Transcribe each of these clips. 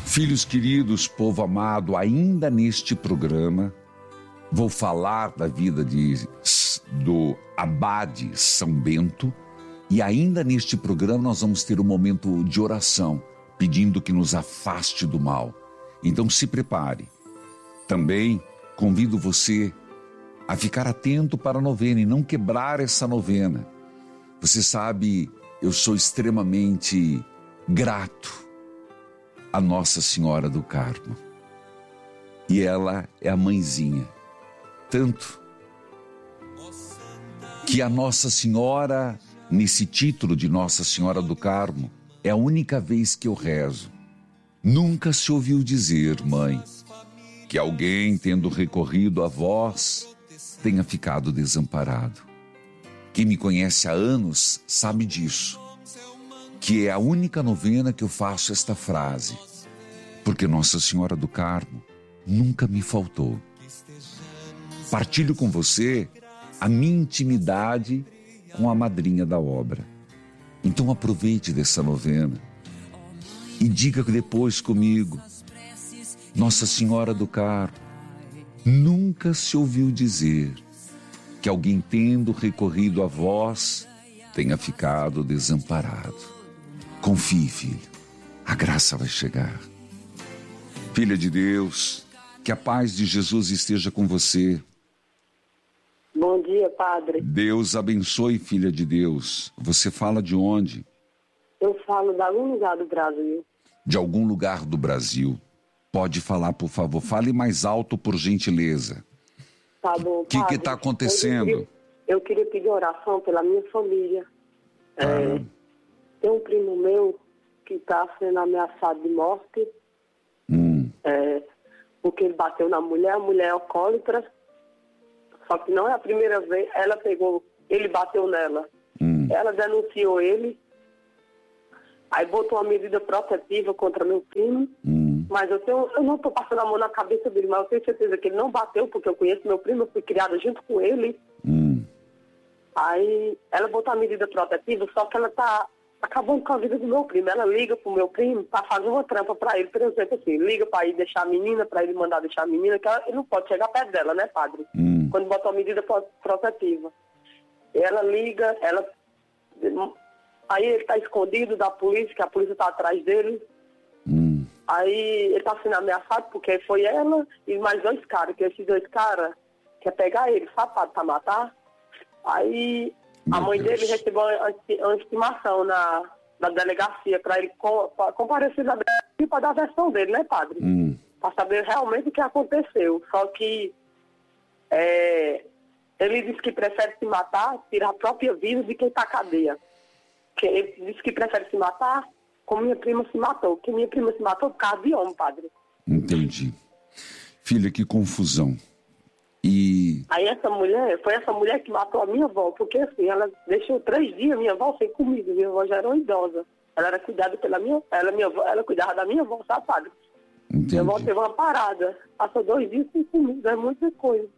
Filhos queridos, povo amado, ainda neste programa vou falar da vida do Abade São Bento, e ainda neste programa nós vamos ter um momento de oração, pedindo que nos afaste do mal. Então se prepare. Também convido você a ficar atento para a novena e não quebrar essa novena. Você sabe, eu sou extremamente grato a Nossa Senhora do Carmo. E ela é a mãezinha. Tanto que a Nossa Senhora, nesse título de Nossa Senhora do Carmo, é a única vez que eu rezo. Nunca se ouviu dizer, mãe, que alguém, tendo recorrido a vós, tenha ficado desamparado. Quem me conhece há anos sabe disso, que é a única novena que eu faço esta frase, porque Nossa Senhora do Carmo nunca me faltou. Partilho com você a minha intimidade com a madrinha da obra. Então aproveite dessa novena e diga depois comigo: Nossa Senhora do Carmo, nunca se ouviu dizer que alguém, tendo recorrido a vós, tenha ficado desamparado. Confie, filho, a graça vai chegar. Filha de Deus, que a paz de Jesus esteja com você. Bom dia, padre. Deus abençoe, filha de Deus. Você fala de onde? Eu falo de algum lugar do Brasil. De algum lugar do Brasil. Pode falar, por favor. Fale mais alto, por gentileza. Tá bom, O que está acontecendo? Eu queria pedir oração pela minha família. Tem um primo meu que está sendo ameaçado de morte. Porque ele bateu na mulher, a mulher é alcoólatra. Só que não é a primeira vez. Ele bateu nela. Ela denunciou ele. Aí botou uma medida protetiva contra meu primo. Mas eu não estou passando a mão na cabeça dele, mas eu tenho certeza que ele não bateu, porque eu conheço meu primo, eu fui criada junto com ele. Aí ela botou a medida protetiva, só que ela tá acabando com a vida do meu primo. Ela liga pro meu primo para fazer uma trampa para ele, por exemplo, assim, liga para ir deixar a menina, para ele mandar deixar a menina, que ele não pode chegar perto dela, né, padre? Quando botou a medida protetiva. Ela liga, aí ele tá escondido da polícia, que a polícia tá atrás dele. Aí ele tá sendo ameaçado porque foi ela e mais 2 caras, que esses 2 caras quer pegar ele, safado, pra matar. Aí a mãe dele recebeu uma estimação na delegacia para ele comparecer na delegacia para dar a versão dele, né, padre? Para saber realmente o que aconteceu. Só que ele disse que prefere se matar, tirar a própria vida de quem tá cadeia. Ele disse que prefere se matar como minha prima se matou. Que minha prima se matou por causa de homem, padre. Entendi. Filha, que confusão. Aí foi essa mulher que matou a minha avó, porque assim, ela deixou 3 dias minha avó sem comida. Minha avó já era uma idosa. Ela era cuidada ela cuidava da minha avó, sabe, padre? Entendi. Minha avó teve uma parada. Passou 2 dias sem comida, é muita coisa.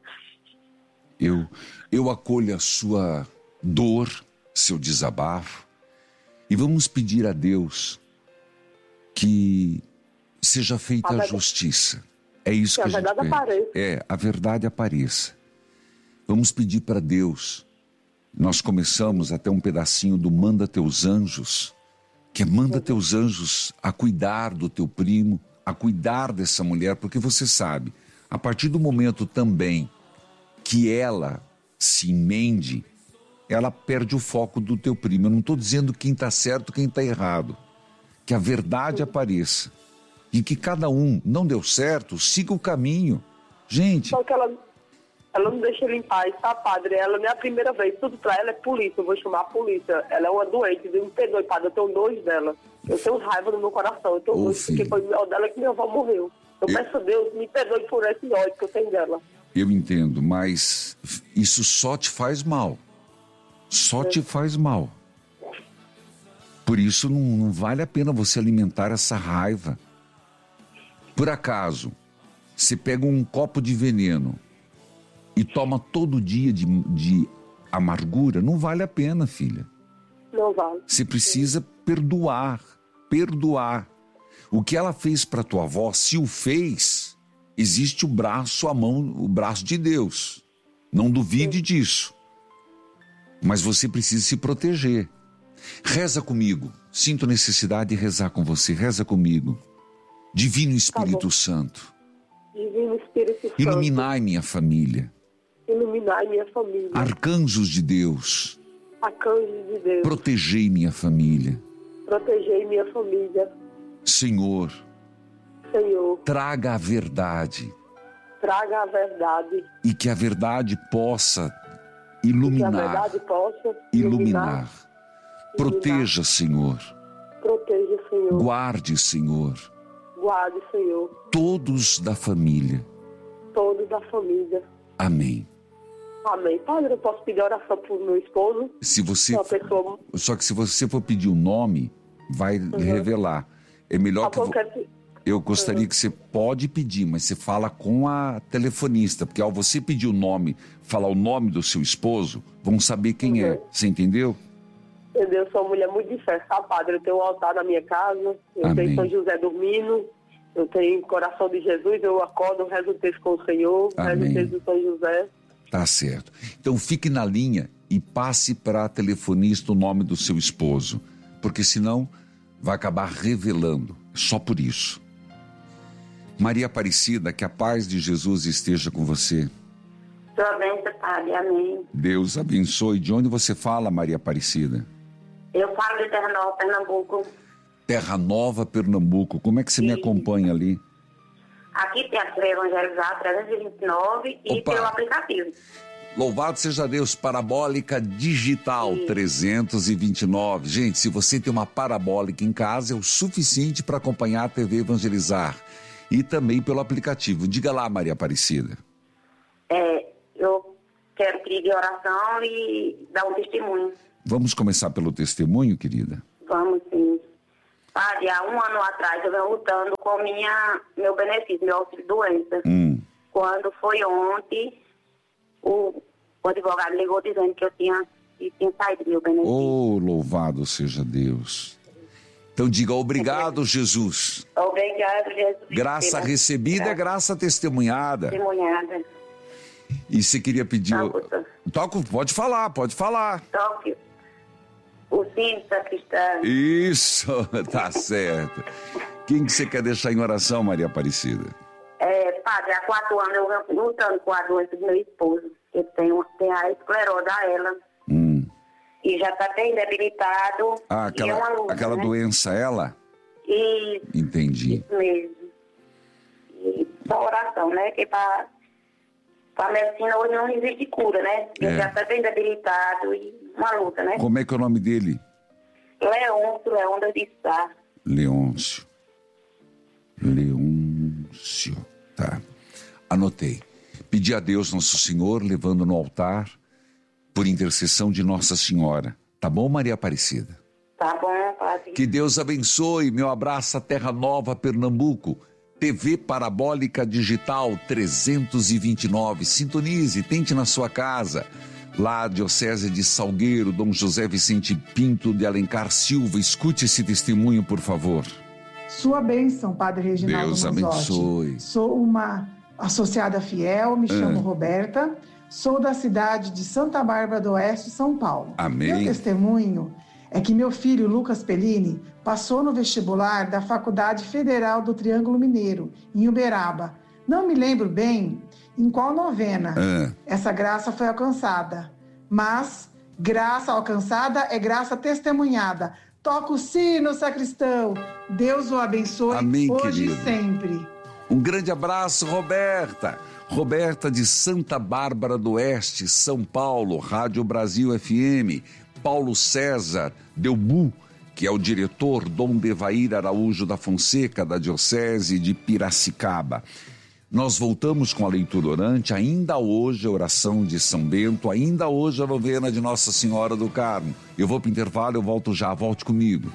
Eu acolho a sua dor, seu desabafo, e vamos pedir a Deus que seja feita a justiça. É isso que a gente pede. Apareça. A verdade apareça. Vamos pedir para Deus. Nós começamos até um pedacinho do Manda Teus Anjos, que é manda teus anjos a cuidar do teu primo, a cuidar dessa mulher, porque você sabe, a partir do momento também que ela se emende, ela perde o foco do teu primo. Eu não estou dizendo quem está certo, quem está errado. Que a verdade apareça. E que cada um, não deu certo, siga o caminho. Gente... Só que ela não deixa ele em paz, tá, padre? Ela não é a primeira vez. Tudo pra ela é polícia. Eu vou chamar a polícia. Ela é uma doente. Me perdoe, padre. Eu tenho 2 dela. Eu tenho raiva no meu coração. Eu tenho dois, porque foi o dela que minha avó morreu. Eu peço a Deus, me perdoe por esse ódio que eu tenho dela. Eu entendo, mas isso só te faz mal. Só te faz mal. Por isso não vale a pena você alimentar essa raiva. Por acaso, você pega um copo de veneno e toma todo dia de amargura, não vale a pena, filha. Não vale. Você precisa perdoar. O que ela fez para tua avó, se o fez, existe o braço, a mão, o braço de Deus. Não duvide disso. Mas você precisa se proteger. Reza comigo. Sinto necessidade de rezar com você. Reza comigo. Divino Espírito Santo. Divino Espírito Santo. Iluminai minha família. Iluminai minha família. Arcanjos de Deus. Arcanjos de Deus. Protegei minha família. Protegei minha família. Senhor. Senhor. Traga a verdade. Traga a verdade. E que a verdade possa iluminar. Que a verdade possa iluminar. Proteja, Senhor. Proteja, Senhor. Guarde, Senhor. Guarde, Senhor. Todos da família. Todos da família. Amém. Amém. Padre, eu posso pedir oração pro meu esposo? Se você, pessoa... Só que se você for pedir o nome, vai revelar. É melhor eu gostaria que você pode pedir, mas você fala com a telefonista, porque ao você pedir o nome, falar o nome do seu esposo, vão saber quem é. Você entendeu? Entendeu? Eu sou uma mulher muito de fé, sabe, Padre? Eu tenho um altar na minha casa, eu tenho São José dormindo, eu tenho Coração de Jesus, eu acordo, rezo o texto com o Senhor, rezo o texto do São José. Tá certo. Então fique na linha e passe para a telefonista o nome do seu esposo, porque senão vai acabar revelando. Só por isso. Maria Aparecida, que a paz de Jesus esteja com você. Sua bênção, Padre. Amém. Deus abençoe. De onde você fala, Maria Aparecida? Eu falo de Terra Nova, Pernambuco. Terra Nova, Pernambuco. Como é que você me acompanha ali? Aqui tem a Evangelizar 329 e pelo aplicativo. Louvado seja Deus, parabólica digital 329. Gente, se você tem uma parabólica em casa, é o suficiente para acompanhar a TV Evangelizar. E também pelo aplicativo. Diga lá, Maria Aparecida. Eu quero pedir oração e dar um testemunho. Vamos começar pelo testemunho, querida? Vamos, sim. Padre, há 1 ano atrás eu venho lutando com meu benefício, meu auxílio-doença. Quando foi ontem, o advogado ligou dizendo que eu tinha saído do meu benefício. Oh, louvado seja Deus. Então diga obrigado, Jesus. Obrigado, Jesus. Graça recebida, graça testemunhada. Testemunhada. E você queria pedir... Pode falar. Toque o sino, sacristão. Isso, tá certo. Quem que você quer deixar em oração, Maria Aparecida? Padre, há 4 anos eu venho lutando com a doença do meu esposo. Ele tem a esclerose a ela. E já está bem debilitado. Aquela doença, ela? Isso. Entendi. Isso mesmo. E só oração, né? Que para a medicina hoje não existe cura, né? Ele já está bem debilitado e uma luta, né? Como é que é o nome dele? Leôncio de Sá. Leôncio. Tá. Anotei. Pedi a Deus Nosso Senhor, levando no altar, por intercessão de Nossa Senhora. Tá bom, Maria Aparecida? Tá bom, Padre. Que Deus abençoe. Meu abraço a Terra Nova, Pernambuco. TV Parabólica Digital 329. Sintonize, tente na sua casa. Lá, Diocese de Salgueiro, Dom José Vicente Pinto de Alencar Silva. Escute esse testemunho, por favor. Sua bênção, Padre Reginaldo Deus Manzotti. abençoe. Sou uma associada fiel, me chamo Roberta, sou da cidade de Santa Bárbara do Oeste, São Paulo. Amém. Meu testemunho é que meu filho, Lucas Pellini, passou no vestibular da Faculdade Federal do Triângulo Mineiro, em Uberaba. Não me lembro bem em qual novena essa graça foi alcançada, mas graça alcançada é graça testemunhada. Toca o sino, sacristão. Deus o abençoe. Amém, hoje querido. E sempre. Um grande abraço, Roberta. Roberta de Santa Bárbara do Oeste, São Paulo, Rádio Brasil FM. Paulo César Delbu, que é o diretor, Dom Devair Araújo da Fonseca, da Diocese de Piracicaba. Nós voltamos com a leitura orante, ainda hoje a oração de São Bento, ainda hoje a novena de Nossa Senhora do Carmo. Eu vou para o intervalo, eu volto já, volte comigo.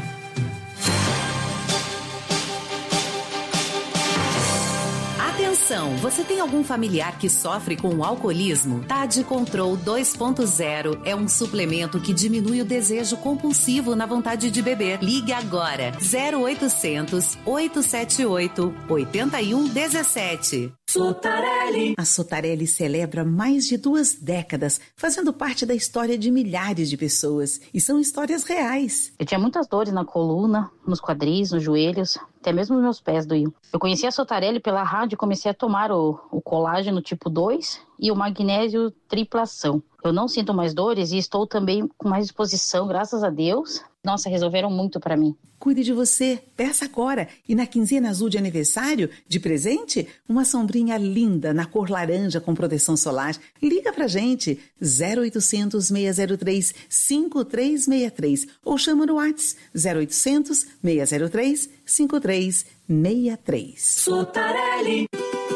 Atenção! Atenção, você tem algum familiar que sofre com o alcoolismo? TAD Control 2.0 é um suplemento que diminui o desejo compulsivo na vontade de beber. Ligue agora, 0800 878 8117. Sotarelli. A Sotarelli celebra mais de 2 décadas, fazendo parte da história de milhares de pessoas. E são histórias reais. Eu tinha muitas dores na coluna, nos quadris, nos joelhos, até mesmo meus pés doíam. Eu conheci a Sotarelli pela rádio e comecei a tomar o colágeno tipo 2 e o magnésio triplação. Eu não sinto mais dores e estou também com mais disposição, graças a Deus. Nossa, resolveram muito pra mim. Cuide de você, peça agora. E na quinzena azul de aniversário, de presente, uma sombrinha linda na cor laranja com proteção solar. Liga pra gente, 0800 603 5363 ou chama no WhatsApp, 0800 603 5363. Sotarelli.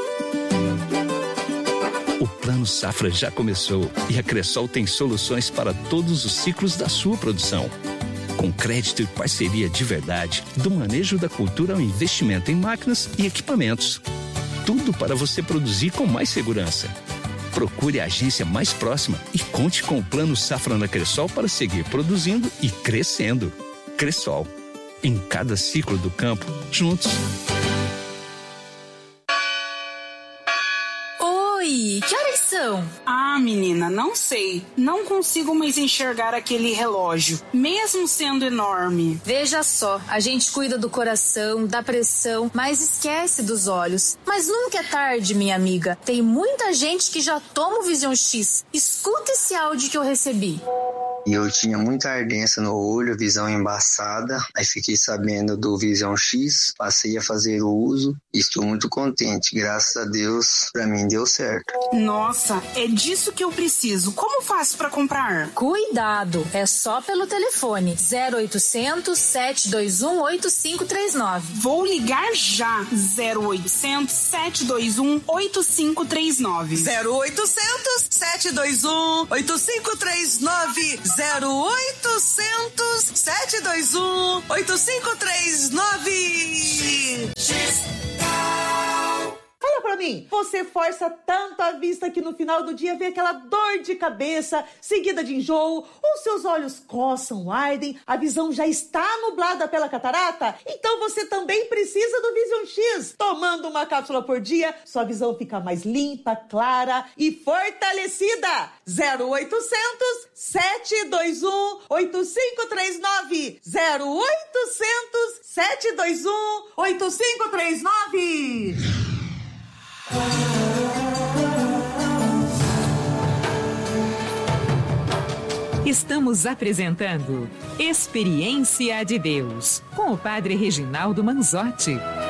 O Plano Safra já começou e a Cressol tem soluções para todos os ciclos da sua produção. Com crédito e parceria de verdade, do manejo da cultura ao investimento em máquinas e equipamentos. Tudo para você produzir com mais segurança. Procure a agência mais próxima e conte com o Plano Safra na Cressol para seguir produzindo e crescendo. Cressol. Em cada ciclo do campo, juntos. Oi, que horas são? Ah, menina, não sei. Não consigo mais enxergar aquele relógio, mesmo sendo enorme. Veja só, a gente cuida do coração, da pressão, mas esquece dos olhos. Mas nunca é tarde, minha amiga. Tem muita gente que já toma o Vision X. Escuta esse áudio que eu recebi. E eu tinha muita ardência no olho, visão embaçada. Aí fiquei sabendo do Vision X, passei a fazer o uso e estou muito contente. Graças a Deus, pra mim deu certo. Nossa, é disso que eu preciso. Como faço pra comprar? Cuidado, é só pelo telefone 0800 721 8539. Vou ligar já. 0800 721 8539. 0800 721 8539. 0800 721 8539. Fala pra mim, você força tanto a vista que no final do dia vem aquela dor de cabeça, seguida de enjoo, ou seus olhos coçam, ardem, a visão já está nublada pela catarata? Então você também precisa do Vision X. Tomando uma cápsula por dia, sua visão fica mais limpa, clara e fortalecida. 0800 721 8539. 0800 721 8539. Estamos apresentando Experiência de Deus com o Padre Reginaldo Manzotti.